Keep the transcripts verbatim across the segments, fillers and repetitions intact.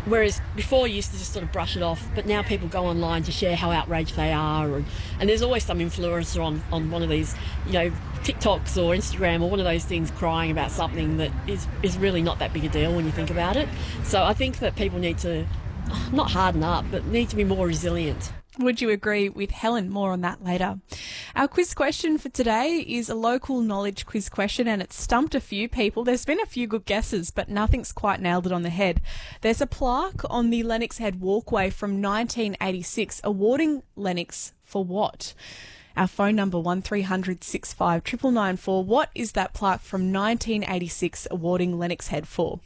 Whereas before you used to just sort of brush it off, but now people go online to share how outraged they are, and, and there's always some influencer on, on one of these, you know, TikToks or Instagram or one of those things crying about something that is, is really not that big a deal when you think about it. So I think that people need to, not harden up, but need to be more resilient. Would you agree with Helen? More on that later. Our quiz question for today is a local knowledge quiz question, and it's stumped a few people. There's been a few good guesses, but nothing's quite nailed it on the head. There's a plaque on the Lennox Head walkway from nineteen eighty-six awarding Lennox for what? Our phone number one three hundred six five nine nine nine four. What is that plaque from nineteen eighty-six awarding Lennox Head for?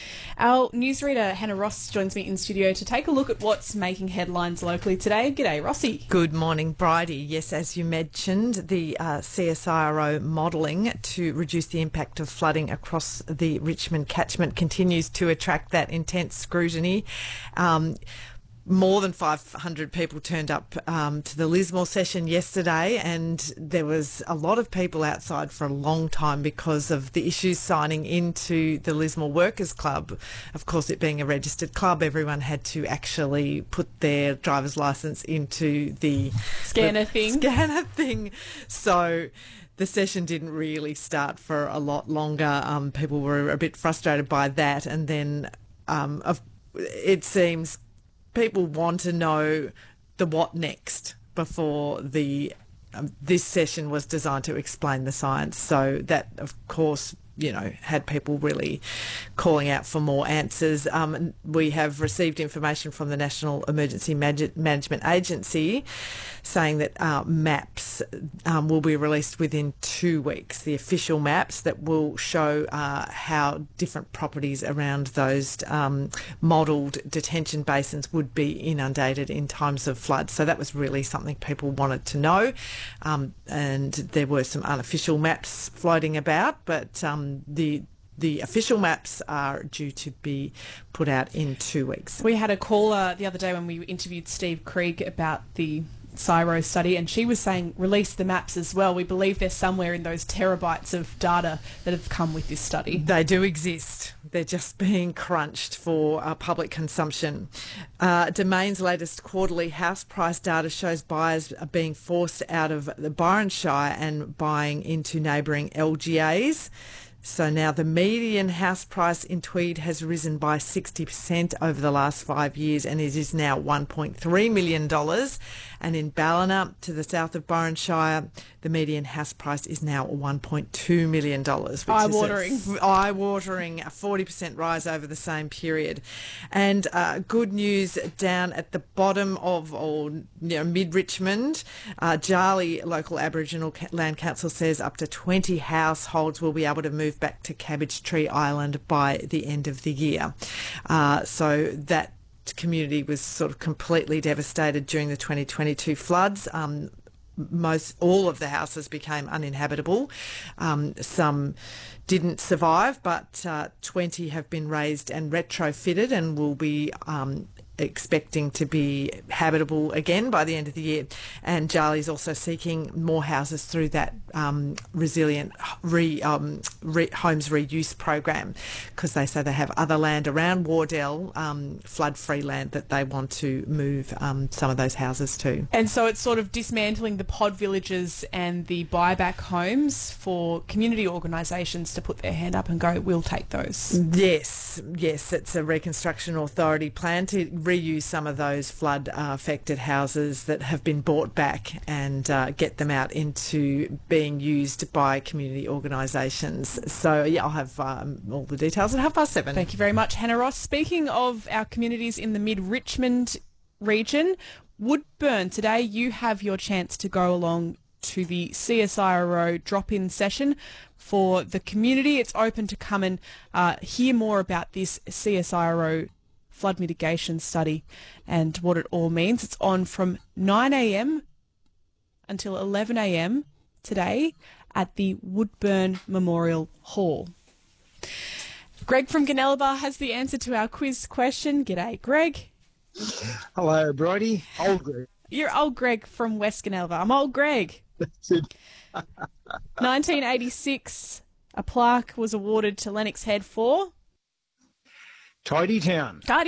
Our newsreader Hannah Ross joins me in studio to take a look at what's making headlines locally today. G'day, Rossi. Good morning, Bridie. Yes, as you mentioned, the uh, C S I R O modelling to reduce the impact of flooding across the Richmond catchment continues to attract that intense scrutiny. Um, More than five hundred people turned up um, to the Lismore session yesterday, and there was a lot of people outside for a long time because of the issues signing into the Lismore Workers Club. Of course, it being a registered club, everyone had to actually put their driver's licence into the scanner the thing. Scanner thing. So the session didn't really start for a lot longer. Um, people were a bit frustrated by that, and then um, of, it seems people want to know the what next before the um, this session was designed to explain the science. So that, of course, you know, had people really calling out for more answers. Um, we have received information from the National Emergency Manage- Management Agency saying that uh, maps um, will be released within two weeks, the official maps that will show uh, how different properties around those um, modelled detention basins would be inundated in times of flood. So that was really something people wanted to know. Um, and there were some unofficial maps floating about, but um, the The official maps are due to be put out in two weeks. We had a caller the other day when we interviewed Steve Krieg about the C S I R O study, and she was saying release the maps as well. We believe they're somewhere in those terabytes of data that have come with this study. They do exist. They're just being crunched for uh, public consumption. Uh, Domain's latest quarterly house price data shows buyers are being forced out of the Byron Shire and buying into neighbouring L G As. So now the median house price in Tweed has risen by sixty percent over the last five years and it is now one point three million dollars. And in Ballina, to the south of Byron Shire, the median house price is now one point two million dollars. Eye-watering. Eye-watering, a forty percent rise over the same period. And uh, good news down at the bottom of, or you know, mid-Richmond, uh, Jarley Local Aboriginal Land Council says up to twenty households will be able to move back to Cabbage Tree Island by the end of the year. Uh, so that community was sort of completely devastated during the twenty twenty-two floods. Um, most all of the houses became uninhabitable. Um, some didn't survive, but uh, twenty have been raised and retrofitted and will be um, expecting to be habitable again by the end of the year. And Jarley's also seeking more houses through that um, resilient re, um, re, homes reuse program, because they say they have other land around Wardell, um, flood-free land, that they want to move um, some of those houses to. And so it's sort of dismantling the pod villages and the buyback homes for community organisations to put their hand up and go, we'll take those. Yes, yes, it's a Reconstruction Authority plan to reuse some of those flood uh, affected houses that have been bought back and uh, get them out into being used by community organisations. So yeah, I'll have um, all the details at half past seven. Thank you very much, Hannah Ross. Speaking of our communities in the mid-Richmond region, Woodburn, today you have your chance to go along to the C S I R O drop-in session for the community. It's open to come and uh, hear more about this C S I R O flood mitigation study and what it all means. It's on from nine a m until eleven a m today at the Woodburn Memorial Hall. Greg from Gunnellabar has the answer to our quiz question. G'day, Greg. Hello, Bridie. Old Greg. You're old Greg from West Gunnellabar. I'm old Greg. That's it. nineteen eighty-six, a plaque was awarded to Lennox Head for Tidy Town. Tidy